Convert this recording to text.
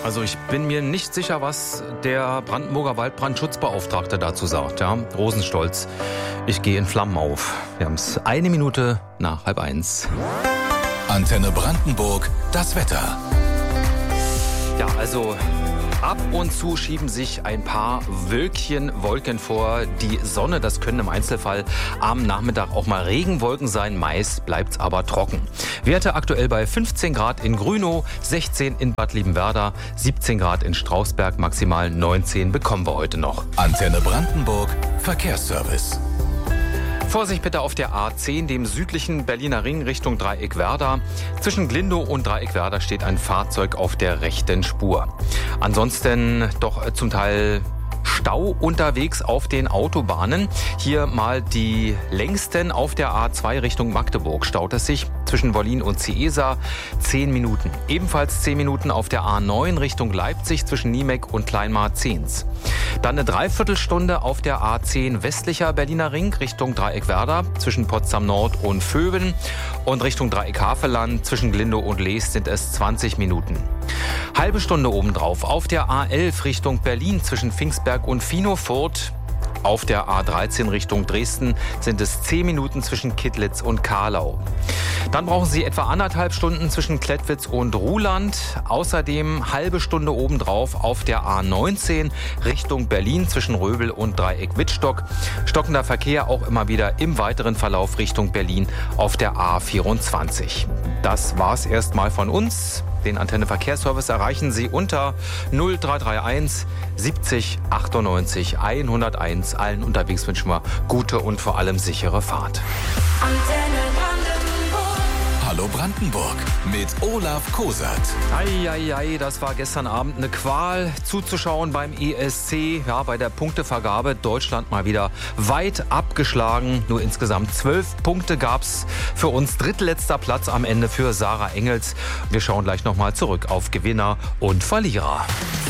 Also ich bin mir nicht sicher, was der Brandenburger Waldbrandschutzbeauftragte dazu sagt. Ja? Rosenstolz, ich gehe in Flammen auf. Wir haben es 1 Minute nach 12:30. Antenne Brandenburg, das Wetter. Ja, also ab und zu schieben sich ein paar Wolken vor die Sonne. Das können im Einzelfall am Nachmittag auch mal Regenwolken sein. Meist bleibt es aber trocken. Werte aktuell bei 15 Grad in Grünow, 16 in Bad Liebenwerda, 17 Grad in Strausberg, maximal 19 bekommen wir heute noch. Antenne Brandenburg, Verkehrsservice. Vorsicht bitte auf der A10, dem südlichen Berliner Ring Richtung Dreieckwerder. Zwischen Glindow und Dreieckwerder steht ein Fahrzeug auf der rechten Spur. Ansonsten doch zum Teil Stau unterwegs auf den Autobahnen. Hier mal die längsten auf der A2 Richtung Magdeburg. Staut es sich zwischen Wollin und Ciesa 10 Minuten. Ebenfalls 10 Minuten auf der A9 Richtung Leipzig zwischen Niemek und Kleinmar-Zehns. Dann eine Dreiviertelstunde auf der A10 westlicher Berliner Ring Richtung Dreieckwerder zwischen Potsdam Nord und Vöwen. Und Richtung Dreieck-Havelland zwischen Glindow und Leest sind es 20 Minuten. Halbe Stunde obendrauf auf der A11 Richtung Berlin zwischen Pfingstberg und Finofurt. Auf der A13 Richtung Dresden sind es 10 Minuten zwischen Kittlitz und Karlau. Dann brauchen Sie etwa 1,5 Stunden zwischen Klettwitz und Ruhland. Außerdem halbe Stunde obendrauf auf der A19 Richtung Berlin zwischen Röbel und Dreieck-Wittstock. Stockender Verkehr auch immer wieder im weiteren Verlauf Richtung Berlin auf der A24. Das war's erstmal von uns. Den Antenne Verkehrsservice erreichen Sie unter 0331 70 98 101. Allen unterwegs wünschen wir gute und vor allem sichere Fahrt. Antenne Brandenburg. Hallo Brandenburg mit Olaf Kosert. Eieiei, das war gestern Abend eine Qual zuzuschauen beim ESC. Ja, bei der Punktevergabe Deutschland mal wieder weit abgeschlagen. Nur insgesamt 12 Punkte gab's für uns. Drittletzter Platz am Ende für Sarah Engels. Wir schauen gleich nochmal zurück auf Gewinner und Verlierer.